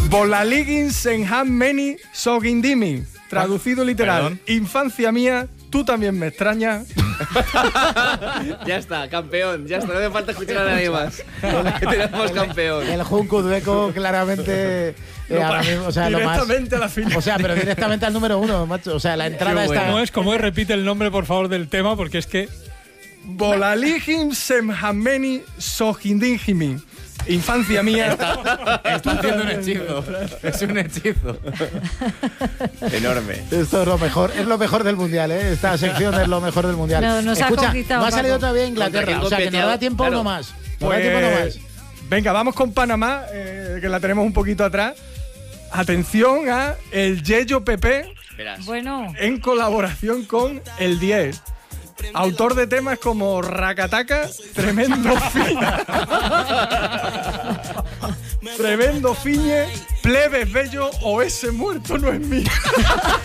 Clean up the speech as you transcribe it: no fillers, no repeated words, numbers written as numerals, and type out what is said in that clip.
Volaliggins en Hammeni Sogindimi. Traducido literal. Perdón. Infancia mía, tú también me extrañas. Ya está, campeón. Ya está, no hace falta escuchar a nadie más. Tenemos campeón. El Junco Dueco claramente ahora mismo, o sea, lo más, Directamente a la final. o sea, pero directamente al número 1, macho. O sea, la entrada está. ¿Cómo es? Repite el nombre, por favor, del tema, porque es que... Volaliggins en Hammeni Sogindimi. Infancia mía. Está haciendo un hechizo. Es un hechizo. Enorme. Esto es lo mejor del mundial, ¿eh? Esta sección es lo mejor del mundial. No, nos ha Escucha, conquistado, no ha salido Paco. todavía Inglaterra, o sea, que nos da tiempo Claro. uno más. Nos da tiempo uno más. Venga, vamos con Panamá, que la tenemos un poquito atrás. Atención a el Yeyo Pepe Verás. Bueno, en colaboración con el 10. Autor de temas como Racataca, Tremendo Fiñe, Tremendo Fiñe, Plebes Bello o Ese Muerto No Es Mío.